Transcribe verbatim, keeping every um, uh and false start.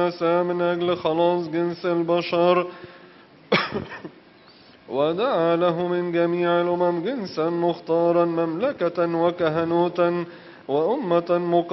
عيسى من أجل خلاص جنس البشر ودعا له من جميع الأمم جنسا مختارا مملكة وكهنوتا وأمة مقدسة